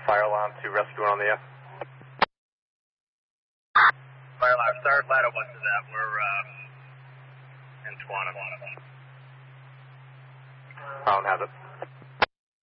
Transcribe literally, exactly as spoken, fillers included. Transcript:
fire alarm to rescue on the air. Fire alarm, Star Ladder, what's that? We're uh, in Tawana. I don't have it.